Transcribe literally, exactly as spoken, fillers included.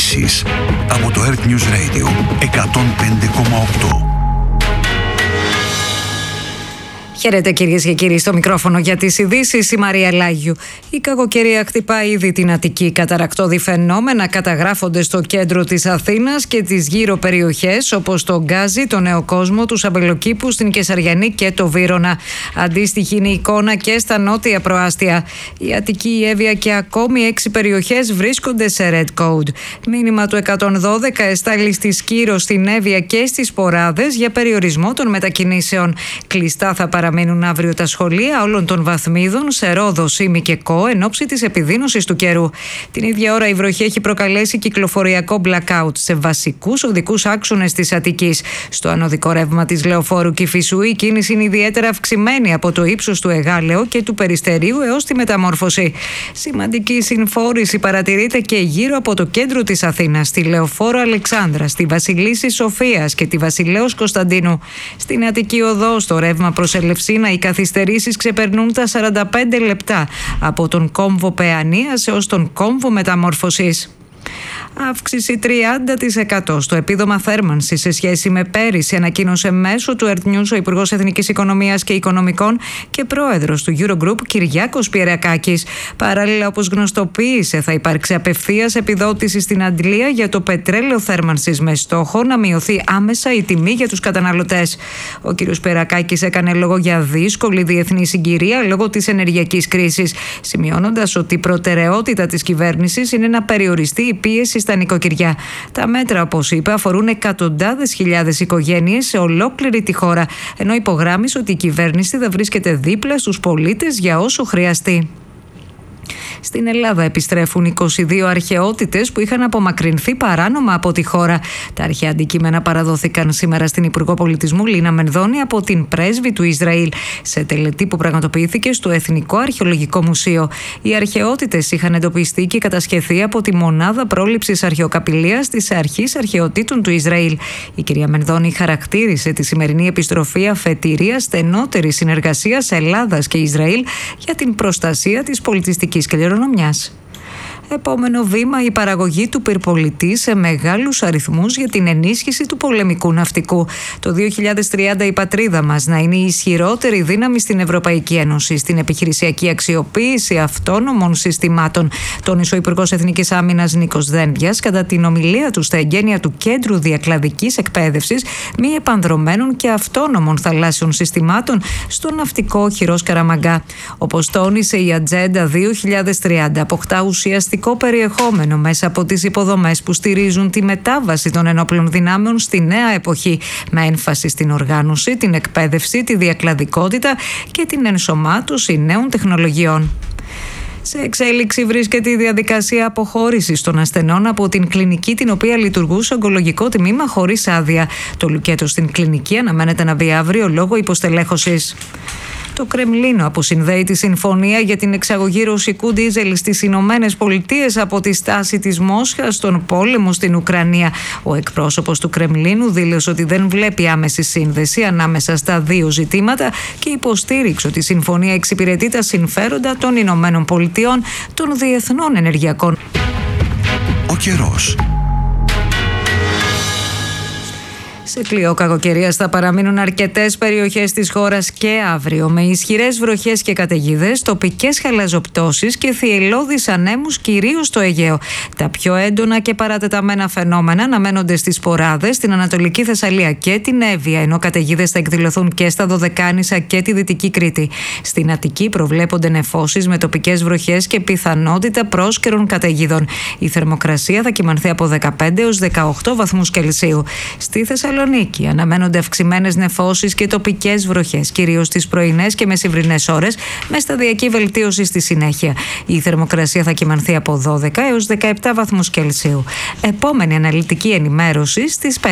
Ειδήσεις από το Earth News Radio εκατόν πέντε κόμμα οκτώ. Χαίρετε κυρίες και κύριοι, στο μικρόφωνο για τις ειδήσεις η Μαρία Λάγιου. Η κακοκαιρία χτυπάει ήδη την Αττική. Καταρρακτώδη φαινόμενα καταγράφονται στο κέντρο της Αθήνας και τις γύρω περιοχές όπως το Γκάζι, το Νέο Κόσμο, τους Αμπελοκήπους, την Κεσαριανή και το Βύρωνα. Αντίστοιχη είναι η εικόνα και στα νότια προάστια. Η Αττική, η Εύβοια και ακόμη έξι περιοχές βρίσκονται σε Red Code. Μήνυμα του εκατόν δώδεκα εστάλει στη Σκύρο, στην Εύβοια και στις Ποράδες για περιορισμό των μετακινήσεων. Κλειστά θα παραμείνουν. Παραμένουν αύριο τα σχολεία όλων των βαθμίδων σε Ρόδο, Σύμη και Κο εν ώψη της επιδείνωσης του καιρού. Την ίδια ώρα η βροχή έχει προκαλέσει κυκλοφοριακό blackout σε βασικούς οδικούς άξονες της Αττικής. Στο ανωδικό ρεύμα της Λεωφόρου Κηφισού η κίνηση είναι ιδιαίτερα αυξημένη από το ύψος του Εγάλεο και του Περιστερίου έως τη Μεταμόρφωση. Σημαντική συμφόρηση παρατηρείται και γύρω από το κέντρο της Αθήνας, στη Λεωφόρο Αλεξάνδρα, στη Βασιλίσσης Σοφίας και τη Βασιλέως Κωνσταντίνου. Στην Αττική Οδό, στο ρεύμα προς Ελευσίνα, οι καθυστερήσεις ξεπερνούν τα σαράντα πέντε λεπτά από τον κόμβο Παιανίας έως τον κόμβο Μεταμόρφωσης. Αύξηση τριάντα τοις εκατό στο επίδομα θέρμανσης σε σχέση με πέρυσι, ανακοίνωσε μέσω του Earth News ο Υπουργός Εθνικής Οικονομίας και Οικονομικών και πρόεδρος του Eurogroup Κυριάκος Πιερακάκης. Παράλληλα, όπως γνωστοποίησε, θα υπάρξει απευθείας επιδότηση στην Αντλία για το πετρέλαιο θέρμανσης με στόχο να μειωθεί άμεσα η τιμή για τους καταναλωτές. Ο κ. Πιερακάκης έκανε λόγο για δύσκολη διεθνή συγκυρία λόγω της ενεργειακής κρίσης, σημειώνοντας ότι η προτεραιότητα της κυβέρνησης είναι να περιοριστεί η πίεση στα νοικοκυριά. Τα μέτρα, όπως είπε, αφορούν εκατοντάδες χιλιάδες οικογένειες σε ολόκληρη τη χώρα, ενώ υπογράμμισε ότι η κυβέρνηση θα βρίσκεται δίπλα στους πολίτες για όσο χρειαστεί. Στην Ελλάδα επιστρέφουν είκοσι δύο αρχαιότητες που είχαν απομακρυνθεί παράνομα από τη χώρα. Τα αρχαία αντικείμενα παραδόθηκαν σήμερα στην Υπουργό Πολιτισμού Λίνα Μενδώνη από την πρέσβη του Ισραήλ, σε τελετή που πραγματοποιήθηκε στο Εθνικό Αρχαιολογικό Μουσείο. Οι αρχαιότητες είχαν εντοπιστεί και κατασχεθεί από τη Μονάδα Πρόληψης Αρχαιοκαπηλείας της Αρχής Αρχαιοτήτων του Ισραήλ. Η κυρία Μενδώνη χαρακτήρισε τη σημερινή επιστροφή αφετηρία στενότερης συνεργασίας Ελλάδας και Ισραήλ για την προστασία της πολιτιστικής κληρονομιάς. Επόμενο βήμα, η παραγωγή του πυρπολιτή σε μεγάλους αριθμούς για την ενίσχυση του πολεμικού ναυτικού. Το δύο χιλιάδες τριάντα η πατρίδα μας να είναι η ισχυρότερη δύναμη στην Ευρωπαϊκή Ένωση, στην επιχειρησιακή αξιοποίηση αυτόνομων συστημάτων, τόνισε ο Υπουργός Εθνικής Άμυνας Νίκος Δένδιας κατά την ομιλία του στα εγγένεια του Κέντρου Διακλαδικής Εκπαίδευσης Μη Επανδρομένων και Αυτόνομων Θαλάσσιων Συστημάτων στο ναυτικό οχυρός Καραμαγκά. Όπως τόνισε, η Ατζέντα δύο χιλιάδες τριάντα αποκτά ουσιαστικό περιεχόμενο μέσα από τις υποδομές που στηρίζουν τη μετάβαση των ενόπλων δυνάμεων στη νέα εποχή, με έμφαση στην οργάνωση, την εκπαίδευση, τη διακλαδικότητα και την ενσωμάτωση νέων τεχνολογιών. Σε εξέλιξη βρίσκεται η διαδικασία αποχώρησης των ασθενών από την κλινική την οποία λειτουργούσε ογκολογικό τμήμα χωρίς άδεια. Το λουκέτο στην κλινική αναμένεται να μπει αύριο λόγω υποστελέχωσης. Το Κρεμλίνο αποσυνδέει τη συμφωνία για την εξαγωγή ρωσικού ντίζελ στις Ηνωμένες Πολιτείες από τη στάση της Μόσχας στον πόλεμο στην Ουκρανία. Ο εκπρόσωπος του Κρεμλίνου δήλωσε ότι δεν βλέπει άμεση σύνδεση ανάμεσα στα δύο ζητήματα και υποστήριξε ότι η συμφωνία εξυπηρετεί τα συμφέροντα των Ηνωμένων Πολιτειών, των διεθνών ενεργειακών. Ο καιρός. Σε κλειό κακοκαιρίας θα παραμείνουν αρκετές περιοχές της χώρας και αύριο, με ισχυρές βροχές και καταιγίδες, τοπικές χαλαζοπτώσεις και θυελλώδεις ανέμους κυρίως στο Αιγαίο. Τα πιο έντονα και παρατεταμένα φαινόμενα αναμένονται στις Ποράδες, στην Ανατολική Θεσσαλία και την Εύβοια, ενώ καταιγίδες θα εκδηλωθούν και στα Δωδεκάνησα και τη Δυτική Κρήτη. Στην Αττική προβλέπονται νεφώσεις με τοπικές βροχές και πιθανότητα πρόσκαιρων καταιγίδων. Η θερμοκρασία θα κυμανθεί από δεκαπέντε έως δεκαοκτώ βαθμούς Κελσίου. Στη Θεσσαλονίκη αναμένονται αυξημένες νεφώσεις και τοπικές βροχές, κυρίως στις πρωινές και μεσημβρινές ώρες, με σταδιακή βελτίωση στη συνέχεια. Η θερμοκρασία θα κυμανθεί από δώδεκα έως δεκαεπτά βαθμούς Κελσίου. Επόμενη αναλυτική ενημέρωση στις